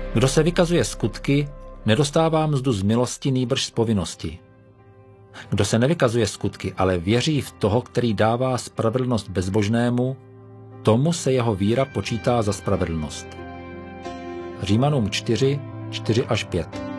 Kdo se vykazuje skutky, nedostává mzdu z milosti, nýbrž z povinnosti. Kdo se nevykazuje skutky, ale věří v toho, který dává spravedlnost bezbožnému, tomu se jeho víra počítá za spravedlnost. Římanům 4, 4 až 5.